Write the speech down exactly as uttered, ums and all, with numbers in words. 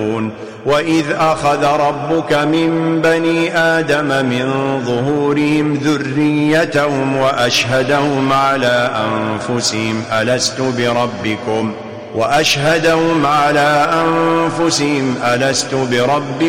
وإذ أخذ ربك من بني آدم من ظهورهم ذريتهم وأشهدهم على أنفسهم ألست بربكم وأشهدهم على أنفسهم ألست بربكم